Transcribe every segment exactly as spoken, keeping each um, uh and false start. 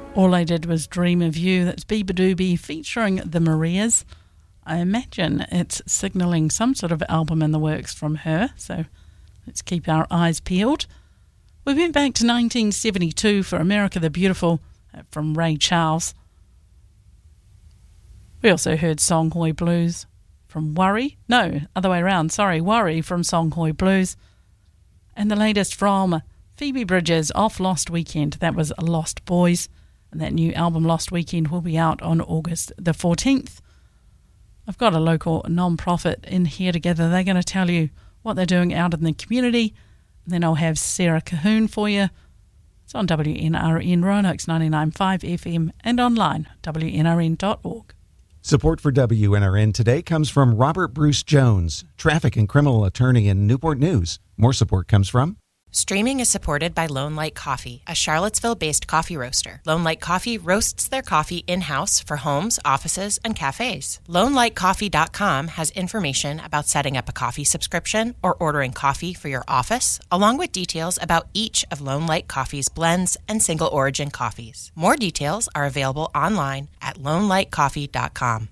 All I Did Was Dream of You. That's Beba Doobie featuring the Marias. I imagine it's signalling some sort of album in the works from her, so let's keep our eyes peeled. We went back to nineteen seventy-two for America the Beautiful from Ray Charles. We also heard Songhoi Blues from Worry. No, other way around, sorry, Worry from Songhoi Blues. And the latest from Phoebe Bridgers off Lost Weekend. That was Lost Boys. And that new album, Lost Weekend, will be out on August the fourteenth. I've got a local non-profit in here together. They're going to tell you what they're doing out in the community. And then I'll have Sarah Cahoon for you. It's on W N R N, Roanoke's ninety-nine point five F M and online, W N R N dot org. Support for W N R N today comes from Robert Bruce Jones, traffic and criminal attorney in Newport News. More support comes from... Streaming is supported by Lone Light Coffee, a Charlottesville-based coffee roaster. Lone Light Coffee roasts their coffee in-house for homes, offices, and cafes. Lone Light Coffee dot com has information about setting up a coffee subscription or ordering coffee for your office, along with details about each of Lone Light Coffee's blends and single-origin coffees. More details are available online at Lone Light Coffee dot com.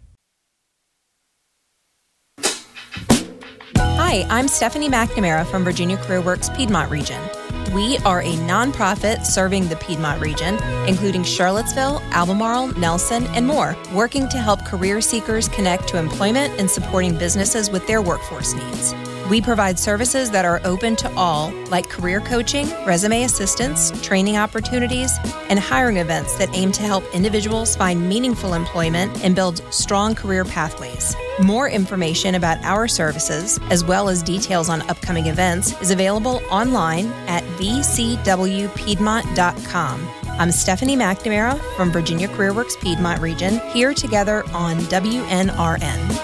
Hi, I'm Stephanie McNamara from Virginia CareerWorks Piedmont Region. We are a nonprofit serving the Piedmont region, including Charlottesville, Albemarle, Nelson, and more, working to help career seekers connect to employment and supporting businesses with their workforce needs. We provide services that are open to all, like career coaching, resume assistance, training opportunities, and hiring events that aim to help individuals find meaningful employment and build strong career pathways. More information about our services, as well as details on upcoming events, is available online at v c w piedmont dot com. I'm Stephanie McNamara from Virginia CareerWorks Piedmont Region, here together on W N R N.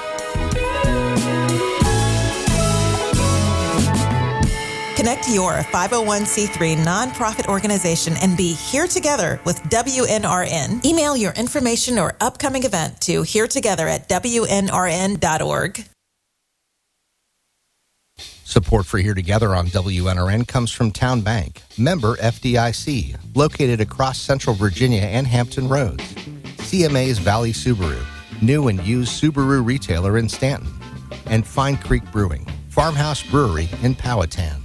Connect your five oh one c three nonprofit organization and be here together with W N R N. Email your information or upcoming event to here together at W N R N dot org. Support for Here Together on W N R N comes from Town Bank, member F D I C, located across Central Virginia and Hampton Roads. C M A's Valley Subaru, new and used Subaru retailer in Stanton. And Fine Creek Brewing, Farmhouse Brewery in Powhatan.